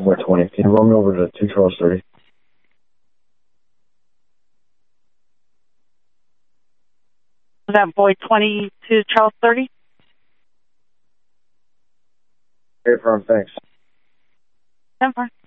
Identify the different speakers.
Speaker 1: Boy 20. Can you roll me over to 2 Charles 30?
Speaker 2: Is that Boy 20 to Charles 30?
Speaker 1: Okay, firm, thanks.
Speaker 2: 10-4.